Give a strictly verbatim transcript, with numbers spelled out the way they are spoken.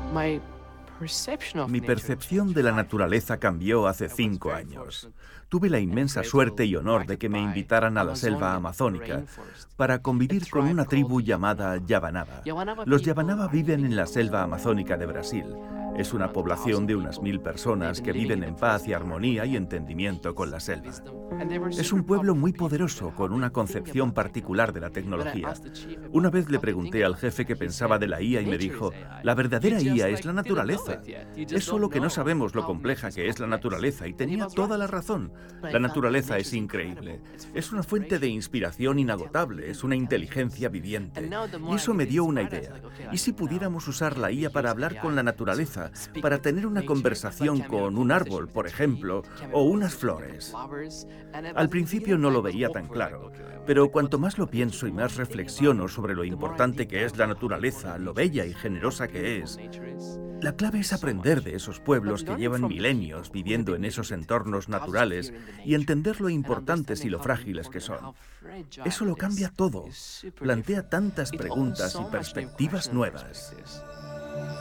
Mi percepción de la naturaleza cambió hace cinco años. Tuve la inmensa suerte y honor de que me invitaran a la selva amazónica para convivir con una tribu llamada Yavanaba. Los Yavanaba viven en la selva amazónica de Brasil. Es una población de unas mil personas que viven en paz y armonía y entendimiento con la selva. Es un pueblo muy poderoso, con una concepción particular de la tecnología. Una vez le pregunté al jefe qué pensaba de la I A y me dijo: la verdadera I A es la naturaleza. Es solo que no sabemos lo compleja que es la naturaleza, y tenía toda la razón. La naturaleza es increíble. Es una fuente de inspiración inagotable, es una inteligencia viviente. Y eso me dio una idea. ¿Y si pudiéramos usar la I A para hablar con la naturaleza, para tener una conversación con un árbol, por ejemplo, o unas flores? Al principio no lo veía tan claro, pero cuanto más lo pienso y más reflexiono sobre lo importante que es la naturaleza, lo bella y generosa que es, la clave es aprender de esos pueblos que llevan milenios viviendo en esos entornos naturales y entender lo importantes y lo frágiles que son. Eso lo cambia todo, plantea tantas preguntas y perspectivas nuevas.